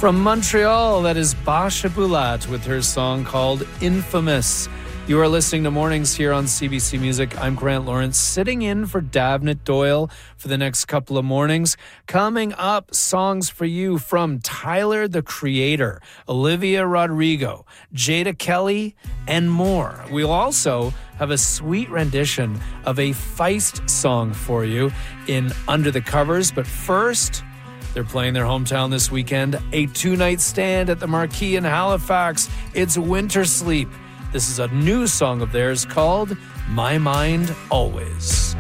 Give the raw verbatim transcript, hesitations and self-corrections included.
From Montreal, that is Basha Bulat with her song called Infamous. You are listening to Mornings here on C B C Music. I'm Grant Lawrence, sitting in for Davnit Doyle for the next couple of mornings. Coming up, songs for you from Tyler, the Creator, Olivia Rodrigo, Jada Kelly, and more. We'll also have a sweet rendition of a Feist song for you in Under the Covers. But first, they're playing their hometown this weekend. A two-night stand at the Marquee in Halifax. It's Winter Sleep. This is a new song of theirs called My Mind Always.